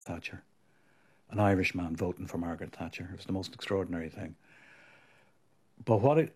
Thatcher. An Irishman voting for Margaret Thatcher. It was the most extraordinary thing. But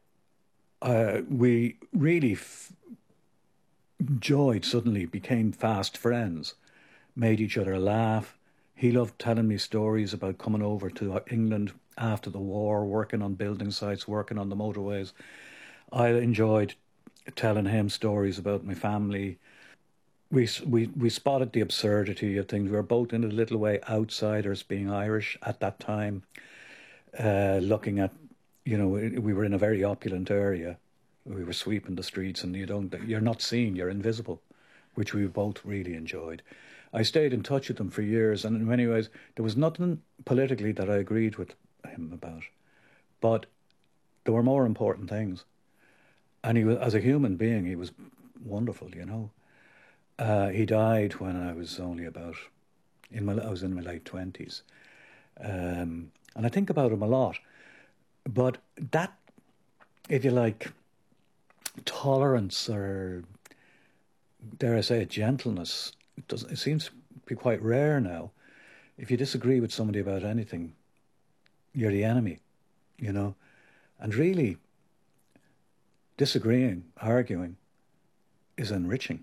we really enjoyed, suddenly became fast friends, made each other laugh. He loved telling me stories about coming over to England after the war, working on building sites, working on the motorways. I enjoyed telling him stories about my family. We spotted the absurdity of things. We were both in a little way outsiders, being Irish at that time, looking at, we were in a very opulent area. We were sweeping the streets, and you're not seen, you're invisible, which we both really enjoyed. I stayed in touch with him for years, and in many ways, there was nothing politically that I agreed with him about, but there were more important things. And he was, as a human being, he was wonderful, He died when I was only about, I was in my late 20s. And I think about him a lot. But that, if you like, tolerance or, dare I say it, gentleness, it seems to be quite rare now. If you disagree with somebody about anything, you're the enemy, And really, disagreeing, arguing, is enriching,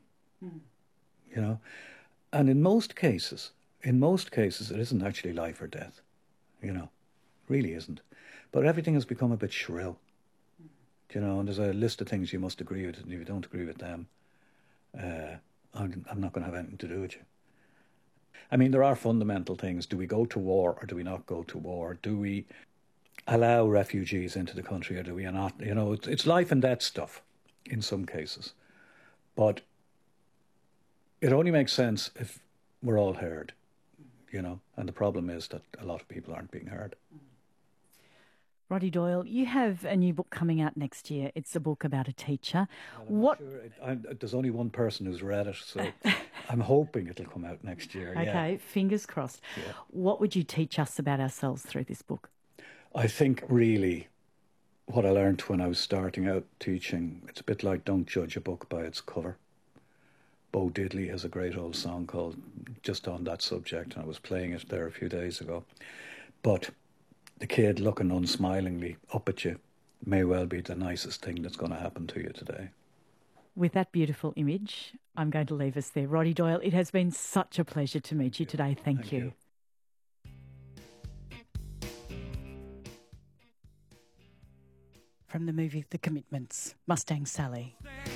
And in most cases, it isn't actually life or death, really isn't. But everything has become a bit shrill, and there's a list of things you must agree with, and if you don't agree with them, I'm not going to have anything to do with you. I mean, there are fundamental things. Do we go to war or do we not go to war? Do we allow refugees into the country or do we not? It's life and death stuff in some cases. But it only makes sense if we're all heard, and the problem is that a lot of people aren't being heard. Roddy Doyle, you have a new book coming out next year. It's a book about a teacher. Well, there's only one person who's read it, so I'm hoping it'll come out next year. Okay, fingers crossed. Yeah. What would you teach us about ourselves through this book? I think really what I learned when I was starting out teaching, it's a bit like don't judge a book by its cover. Bo Diddley has a great old song called just on that subject, and I was playing it there a few days ago. But the kid looking unsmilingly up at you may well be the nicest thing that's going to happen to you today. With that beautiful image, I'm going to leave us there. Roddy Doyle, it has been such a pleasure to meet you today. Thank you. From the movie The Commitments, Mustang Sally.